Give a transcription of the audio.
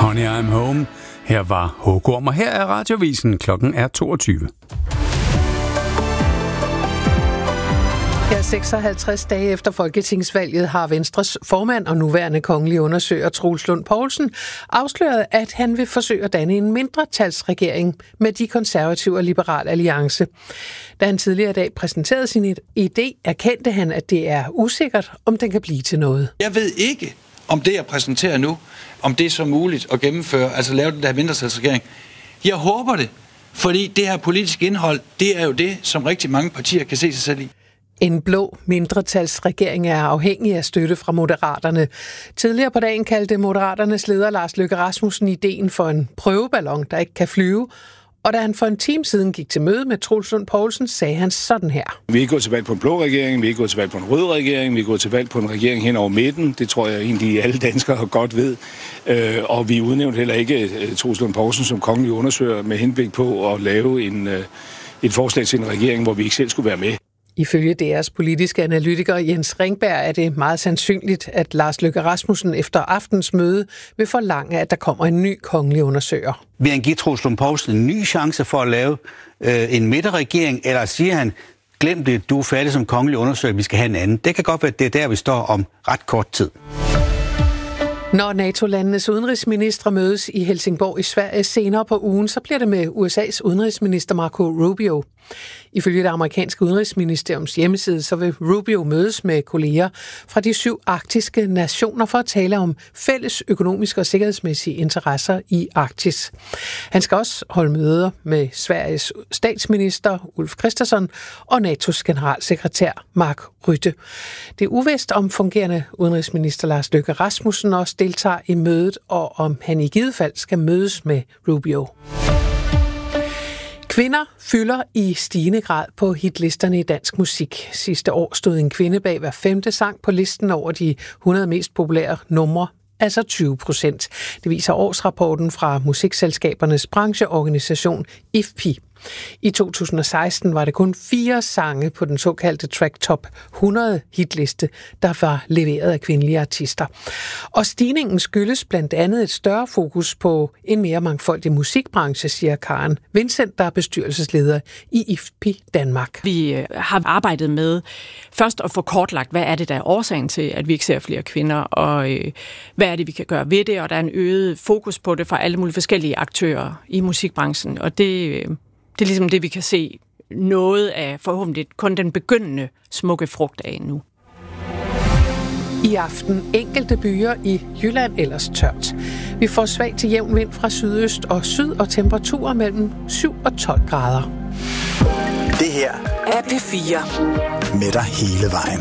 Honey, I'm Home. Her var Hågorm, og her er Radiovisen. Klokken er 22. Her 56 dage efter Folketingsvalget har Venstres formand og nuværende kongelige undersøger Troels Lund Poulsen afsløret, at han vil forsøge at danne en mindretalsregering med de konservative og liberal alliance. Da han tidligere i dag præsenterede sin idé, erkendte han, at det er usikkert, om den kan blive til noget. Jeg ved ikke, om det jeg præsenterer nu, om det er så muligt at gennemføre, altså lave den der mindretalsregering. Jeg håber det, fordi det her politiske indhold, det er jo det, som rigtig mange partier kan se sig selv i. En blå mindretalsregering er afhængig af støtte fra Moderaterne. Tidligere på dagen kaldte Moderaternes leder Lars Løkke Rasmussen ideen for en prøveballon, der ikke kan flyve. Og da han for en time siden gik til møde med Troels Lund Poulsen, sagde han sådan her. Vi er ikke gået til valg på en blå regering, vi er ikke gået til valg på en rød regering, vi er gået til valg på en regering hen over midten. Det tror jeg egentlig alle danskere godt ved. Og vi udnævnte heller ikke Troels Lund Poulsen som kongelig undersøger med henblik på at lave et forslag til en regering, hvor vi ikke selv skulle være med. Ifølge DR's politiske analytiker Jens Ringberg er det meget sandsynligt, at Lars Løkke Rasmussen efter aftens møde vil forlange, at der kommer en ny kongelig undersøger. Vil han give Troels Lund Poulsen en ny chance for at lave en midterregering, eller siger han, glem det, du er færdig som kongelig undersøger, vi skal have en anden? Det kan godt være, at det er der, vi står om ret kort tid. Når NATO-landenes udenrigsministre mødes i Helsingborg i Sverige senere på ugen, så bliver det med USA's udenrigsminister Marco Rubio. Ifølge det amerikanske udenrigsministeriums hjemmeside, så vil Rubio mødes med kolleger fra de 7 arktiske nationer for at tale om fælles økonomiske og sikkerhedsmæssige interesser i Arktis. Han skal også holde møder med Sveriges statsminister Ulf Kristersson og NATO's generalsekretær Mark Rutte. Det er uvist, om fungerende udenrigsminister Lars Løkke Rasmussen også deltager i mødet, og om han i givet fald skal mødes med Rubio. Kvinder fylder i stigende grad på hitlisterne i dansk musik. Sidste år stod en kvinde bag hver 5. sang på listen over de 100 mest populære numre, altså 20%. Det viser årsrapporten fra musikselskabernes brancheorganisation IFPI. I 2016 var det kun 4 sange på den såkaldte Track Top 100 hitliste, der var leveret af kvindelige artister. Og stigningen skyldes blandt andet et større fokus på en mere mangfoldig musikbranche, siger Karen Vincent, der er bestyrelsesleder i IFPI Danmark. Vi har arbejdet med først at få kortlagt, hvad er det, der er årsagen til, at vi ikke ser flere kvinder, og hvad er det, vi kan gøre ved det, og der er en øget fokus på det fra alle mulige forskellige aktører i musikbranchen, og det er ligesom det, vi kan se noget af forhåbentlig kun den begyndende smukke frugt af nu. I aften enkelte byer i Jylland ellers tørt. Vi får svag til jævn vind fra sydøst og syd og temperaturer mellem 7 og 12 grader. Det her er P4 med dig hele vejen.